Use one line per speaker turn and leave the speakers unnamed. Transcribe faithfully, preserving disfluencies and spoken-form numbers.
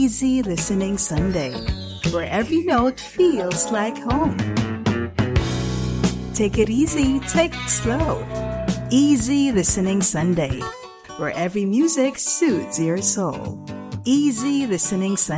Easy Listening Sunday, where every note feels like home. Take it easy, take it slow. Easy Listening Sunday, where every music soothes your soul. Easy Listening Sunday.